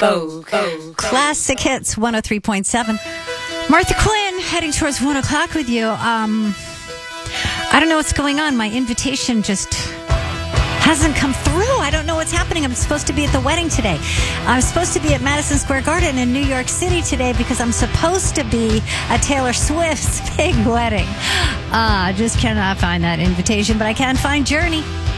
Classic Hits 103.7. Martha Quinn heading towards 1 o'clock with you. I don't know what's going on. My invitation just hasn't come through. I don't know what's happening. I'm supposed to be at the wedding today. I'm supposed to be at Madison Square Garden in New York City today because I'm supposed to be at Taylor Swift's big wedding. I just cannot find that invitation, but I can find Journey.